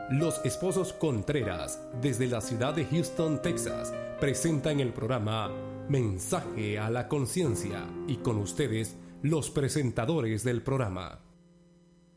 Los esposos Contreras, desde la ciudad de Houston, Texas, presentan el programa Mensaje a la Conciencia y con ustedes, los presentadores del programa.